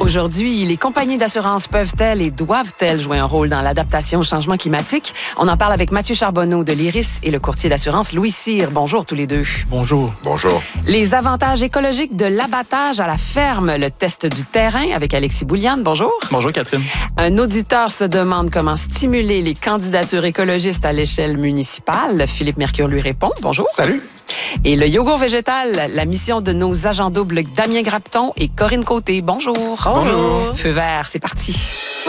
Aujourd'hui, les compagnies d'assurance peuvent-elles et doivent-elles jouer un rôle dans l'adaptation au changement climatique? On en parle avec Mathieu Charbonneau de l'IRIS et le courtier d'assurance Louis Cyr. Bonjour tous les deux. Bonjour. Bonjour. Les avantages écologiques de l'abattage à la ferme, le test du terrain avec Alexis Bouliane. Bonjour. Bonjour Catherine. Un auditeur se demande comment stimuler les candidatures écologistes à l'échelle municipale. Philippe Mercure lui répond. Bonjour. Salut. Et le yogourt végétal, la mission de nos agents doubles Damien Grapton et Corinne Côté. Bonjour. Bonjour. Feu vert, c'est parti.